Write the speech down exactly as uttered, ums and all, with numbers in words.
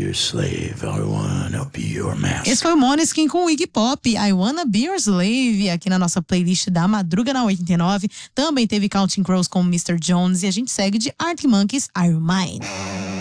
your slave, I wanna be your master. Esse foi o Måneskin com o Iggy Pop, I Wanna Be Your Slave, aqui na nossa playlist da Madruga na oitenta e nove. Também teve Counting Crows com mister Jones e a gente segue de Arctic Monkeys, Are You Mine?